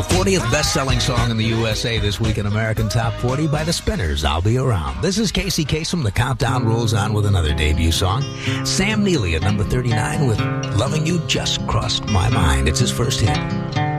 40th best-selling song in the USA this week in American Top 40 by the Spinners, I'll Be Around. This is Casey Kasem. The countdown rolls on with another debut song. Sam Neely at number 39 with Loving You Just Crossed My Mind. It's his first hit.